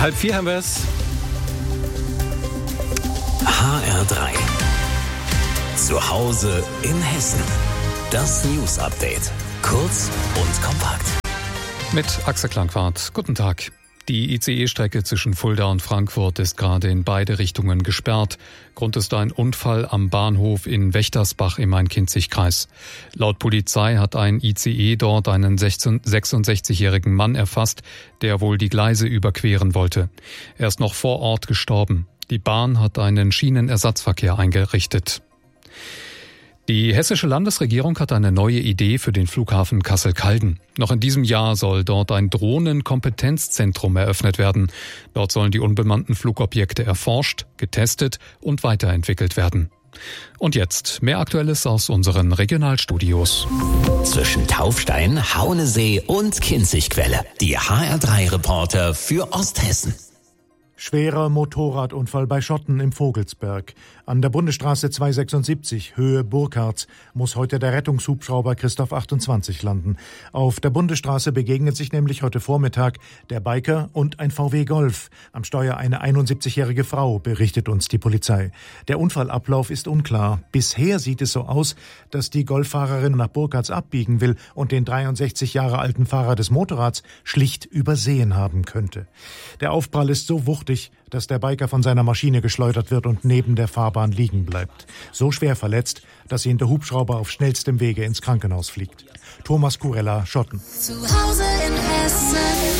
3:30 haben wir es. HR3. Zu Hause in Hessen. Das News Update. Kurz und kompakt. Mit Axel Klangwart. Guten Tag. Die ICE-Strecke zwischen Fulda und Frankfurt ist gerade in beide Richtungen gesperrt. Grund ist ein Unfall am Bahnhof in Wächtersbach im Main-Kinzig-Kreis. Laut Polizei hat ein ICE dort einen 66-jährigen Mann erfasst, der wohl die Gleise überqueren wollte. Er ist noch vor Ort gestorben. Die Bahn hat einen Schienenersatzverkehr eingerichtet. Die hessische Landesregierung hat eine neue Idee für den Flughafen Kassel-Calden. Noch in diesem Jahr soll dort ein Drohnenkompetenzzentrum eröffnet werden. Dort sollen die unbemannten Flugobjekte erforscht, getestet und weiterentwickelt werden. Und jetzt mehr Aktuelles aus unseren Regionalstudios. Zwischen Taufstein, Haunesee und Kinzigquelle. Die HR3-Reporter für Osthessen. Schwerer Motorradunfall bei Schotten im Vogelsberg. An der Bundesstraße 276, Höhe Burkhardt, muss heute der Rettungshubschrauber Christoph 28 landen. Auf der Bundesstraße begegnen sich nämlich heute Vormittag der Biker und ein VW Golf. Am Steuer eine 71-jährige Frau, berichtet uns die Polizei. Der Unfallablauf ist unklar. Bisher sieht es so aus, dass die Golffahrerin nach Burkhardt abbiegen will und den 63 Jahre alten Fahrer des Motorrads schlicht übersehen haben könnte. Der Aufprall ist so wuchtig, dass der Biker von seiner Maschine geschleudert wird und neben der Fahrbahn liegen bleibt. So schwer verletzt, dass ihn der Hubschrauber auf schnellstem Wege ins Krankenhaus fliegt. Thomas Kurella, Schotten. Zu Hause in Hessen.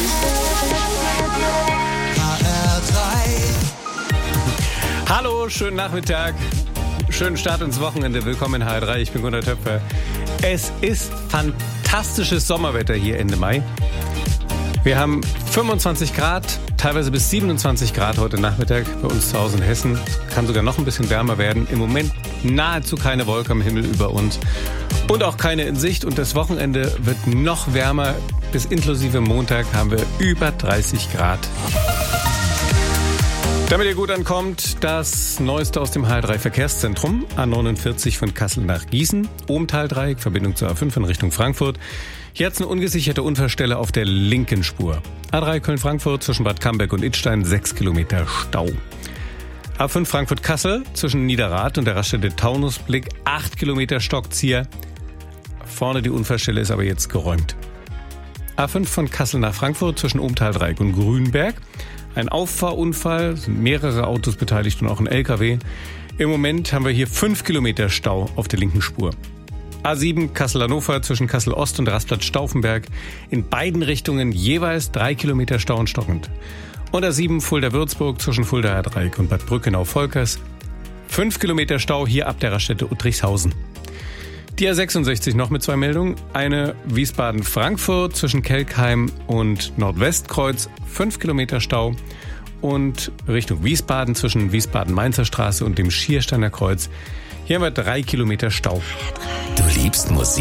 HR3. Hallo, schönen Nachmittag. Schönen Start ins Wochenende. Willkommen in HR3. Ich bin Gunnar Töpfer. Es ist fantastisches Sommerwetter hier Ende Mai. Wir haben 25 Grad, teilweise bis 27 Grad heute Nachmittag bei uns zu Hause in Hessen. Kann sogar noch ein bisschen wärmer werden. Im Moment nahezu keine Wolke am Himmel über uns und auch keine in Sicht. Und das Wochenende wird noch wärmer. Bis inklusive Montag haben wir über 30 Grad. Damit ihr gut ankommt, das Neueste aus dem HR3-Verkehrszentrum. A49 von Kassel nach Gießen, Ohmtal-Dreieck, Verbindung zur A5 in Richtung Frankfurt. Jetzt eine ungesicherte Unfallstelle auf der linken Spur. A3 Köln-Frankfurt zwischen Bad Camberg und Idstein 6 Kilometer Stau. A5 Frankfurt-Kassel zwischen Niederrad und der Raststätte Taunusblick 8 Kilometer Stockzieher. Vorne die Unfallstelle ist aber jetzt geräumt. A5 von Kassel nach Frankfurt zwischen Ohmtal-Dreieck und Grünberg. Ein Auffahrunfall, sind mehrere Autos beteiligt und auch ein LKW. Im Moment haben wir hier 5 Kilometer Stau auf der linken Spur. A7 Kassel-Hannover zwischen Kassel-Ost und Rastplatz Stauffenberg. In beiden Richtungen jeweils 3 Kilometer Stau und stockend. Und A7 Fulda-Würzburg zwischen Fulda-Dreieck und Bad Brückenau-Volkers. 5 Kilometer Stau hier ab der Raststätte Uttrichshausen. Die A66 noch mit 2 Meldungen. Eine Wiesbaden-Frankfurt zwischen Kelkheim und Nordwestkreuz. 5 Kilometer Stau. Und Richtung Wiesbaden zwischen Wiesbaden-Mainzer Straße und dem Schiersteiner Kreuz. Hier haben wir 3 Kilometer Stau. Du liebst Musik?